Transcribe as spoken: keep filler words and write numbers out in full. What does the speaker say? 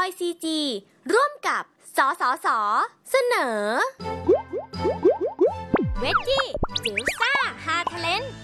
ย ซี จี ร่วมกับ สสส เสนอ เวจจี้จิ๋วซ่าฮาเทเลน